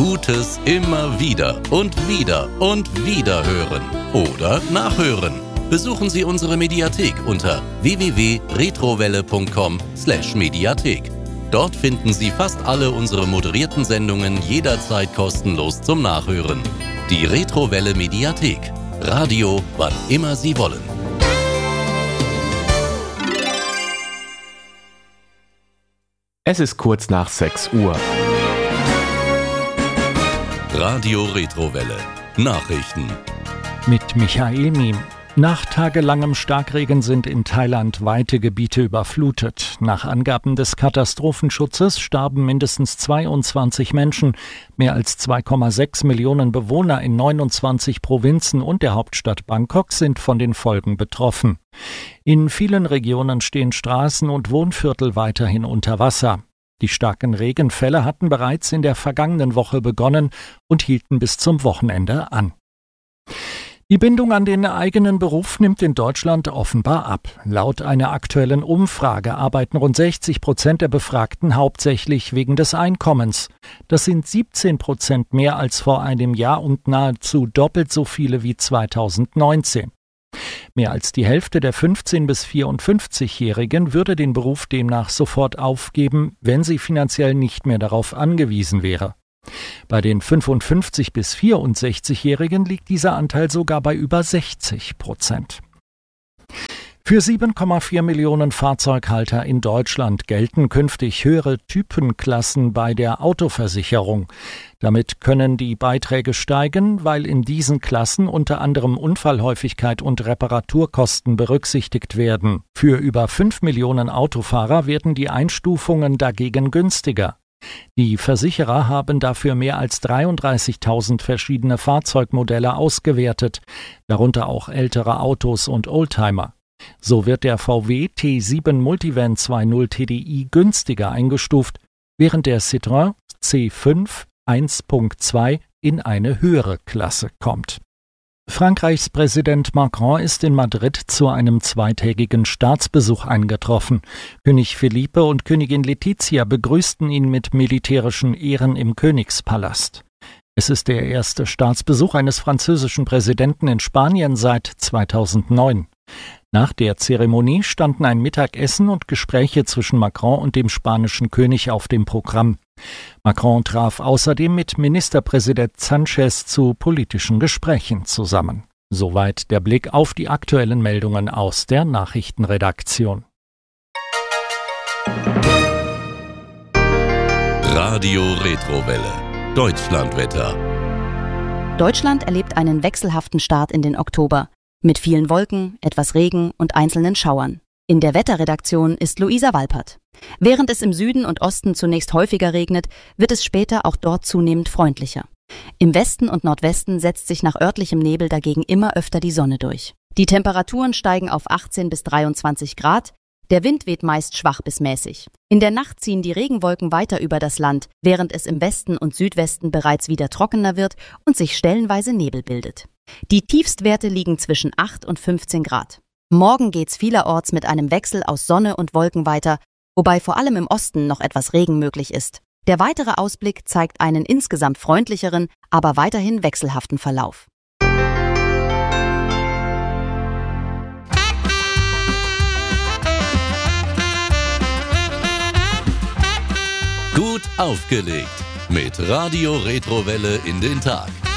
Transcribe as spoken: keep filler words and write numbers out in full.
Gutes immer wieder und wieder und wieder hören oder nachhören. Besuchen Sie unsere Mediathek unter w w w punkt retrowelle punkt com slash mediathek. Dort finden Sie fast alle unsere moderierten Sendungen jederzeit kostenlos zum Nachhören. Die Retrowelle Mediathek. Radio, wann immer Sie wollen. Es ist kurz nach sechs Uhr. Radio Retrowelle. Nachrichten. Mit Michael Miem. Nach tagelangem Starkregen sind in Thailand weite Gebiete überflutet. Nach Angaben des Katastrophenschutzes starben mindestens zweiundzwanzig Menschen. Mehr als zwei Komma sechs Millionen Bewohner in neunundzwanzig Provinzen und der Hauptstadt Bangkok sind von den Folgen betroffen. In vielen Regionen stehen Straßen und Wohnviertel weiterhin unter Wasser. Die starken Regenfälle hatten bereits in der vergangenen Woche begonnen und hielten bis zum Wochenende an. Die Bindung an den eigenen Beruf nimmt in Deutschland offenbar ab. Laut einer aktuellen Umfrage arbeiten rund sechzig Prozent der Befragten hauptsächlich wegen des Einkommens. Das sind siebzehn Prozent mehr als vor einem Jahr und nahezu doppelt so viele wie zweitausendneunzehn. Mehr als die Hälfte der fünfzehn- bis vierundfünfzigjährigen würde den Beruf demnach sofort aufgeben, wenn sie finanziell nicht mehr darauf angewiesen wäre. Bei den fünfundfünfzig- bis vierundsechzigjährigen liegt dieser Anteil sogar bei über sechzig Prozent. Für sieben Komma vier Millionen Fahrzeughalter in Deutschland gelten künftig höhere Typenklassen bei der Autoversicherung. Damit können die Beiträge steigen, weil in diesen Klassen unter anderem Unfallhäufigkeit und Reparaturkosten berücksichtigt werden. Für über fünf Millionen Autofahrer werden die Einstufungen dagegen günstiger. Die Versicherer haben dafür mehr als dreiunddreißigtausend verschiedene Fahrzeugmodelle ausgewertet, darunter auch ältere Autos und Oldtimer. So wird der V W T sieben Multivan zwei Punkt null T D I günstiger eingestuft, während der Citroën C fünf eins Punkt zwei in eine höhere Klasse kommt. Frankreichs Präsident Macron ist in Madrid zu einem zweitägigen Staatsbesuch eingetroffen. König Felipe und Königin Letizia begrüßten ihn mit militärischen Ehren im Königspalast. Es ist der erste Staatsbesuch eines französischen Präsidenten in Spanien seit zweitausendneun. Nach der Zeremonie standen ein Mittagessen und Gespräche zwischen Macron und dem spanischen König auf dem Programm. Macron traf außerdem mit Ministerpräsident Sánchez zu politischen Gesprächen zusammen. Soweit der Blick auf die aktuellen Meldungen aus der Nachrichtenredaktion. Radio Retrowelle. Deutschlandwetter. Deutschland erlebt einen wechselhaften Start in den Oktober. Mit vielen Wolken, etwas Regen und einzelnen Schauern. In der Wetterredaktion ist Luisa Walpert. Während es im Süden und Osten zunächst häufiger regnet, wird es später auch dort zunehmend freundlicher. Im Westen und Nordwesten setzt sich nach örtlichem Nebel dagegen immer öfter die Sonne durch. Die Temperaturen steigen auf achtzehn bis dreiundzwanzig Grad, der Wind weht meist schwach bis mäßig. In der Nacht ziehen die Regenwolken weiter über das Land, während es im Westen und Südwesten bereits wieder trockener wird und sich stellenweise Nebel bildet. Die Tiefstwerte liegen zwischen acht und fünfzehn Grad. Morgen geht's vielerorts mit einem Wechsel aus Sonne und Wolken weiter, wobei vor allem im Osten noch etwas Regen möglich ist. Der weitere Ausblick zeigt einen insgesamt freundlicheren, aber weiterhin wechselhaften Verlauf. Gut aufgelegt. Mit Radio Retrowelle in den Tag.